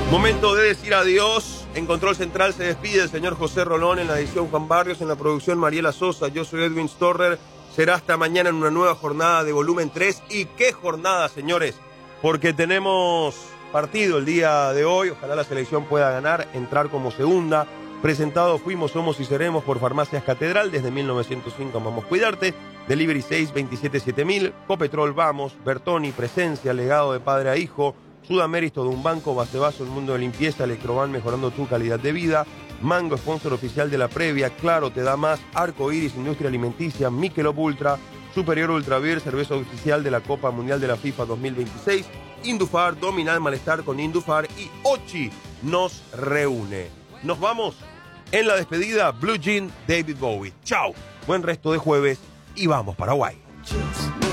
Momento de decir adiós. En Control Central se despide el señor José Rolón, en la edición Juan Barrios, en la producción Mariela Sosa. Yo soy Edwin Storrer. Será hasta mañana en una nueva jornada de volumen 3. ¿Y qué jornada, señores? Porque tenemos partido el día de hoy. Ojalá la selección pueda ganar, entrar como segunda. Presentado Fuimos, Somos y Seremos por Farmacias Catedral. Desde 1905 Vamos Cuidarte. Delivery 627-7000. Copetrol Vamos. Bertoni, Presencia, legado de padre a hijo. Sudaméristo de un banco, Basevaso, el mundo de limpieza, Electroban mejorando tu calidad de vida, Mango, sponsor oficial de la previa, Claro te da más, Arco Iris, industria alimenticia, Michelob Ultra, Superior Ultra Beer, cerveza oficial de la Copa Mundial de la FIFA 2026, Indufar, domina el malestar con Indufar y Ochi nos reúne. Nos vamos en la despedida, Blue Jean, David Bowie. Chao, buen resto de jueves y vamos Paraguay.